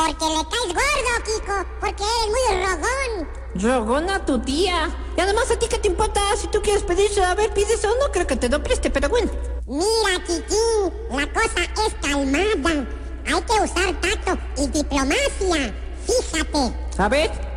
Porque le caes gordo, Kiko. Porque eres muy rogón. Rogona tu tía. Y además, ¿a ti qué te importa? Si tú quieres pedir, a ver, pides o no, creo que te lo preste, pero bueno. Mira, Kikín, la cosa es calmada. Hay que usar tacto y diplomacia. Fíjate. A ver.